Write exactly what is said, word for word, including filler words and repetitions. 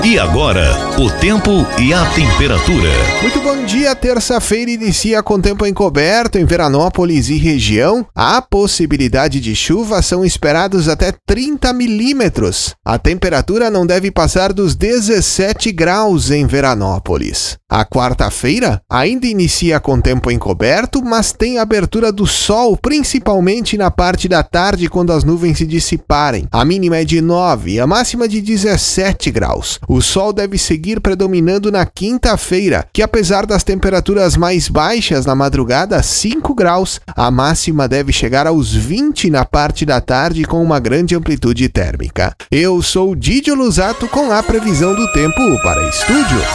E agora, o tempo e a temperatura. Muito bom dia, terça-feira inicia com tempo encoberto em Veranópolis e região. A possibilidade de chuva são esperados até trinta milímetros. A temperatura não deve passar dos dezessete graus em Veranópolis. A quarta-feira ainda inicia com tempo encoberto, mas tem abertura do sol, principalmente na parte da tarde quando as nuvens se dissiparem. A mínima é de nove e a máxima de dezessete graus. O sol deve seguir predominando na quinta-feira, que apesar das temperaturas mais baixas na madrugada, cinco graus, a máxima deve chegar aos vinte na parte da tarde com uma grande amplitude térmica. Eu sou Didio Lusato com a previsão do tempo para estúdio.